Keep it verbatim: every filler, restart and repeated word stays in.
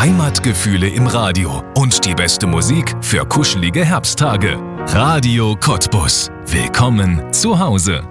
Heimatgefühle im Radio und die beste Musik für kuschelige Herbsttage. Radio Cottbus. Willkommen zu Hause.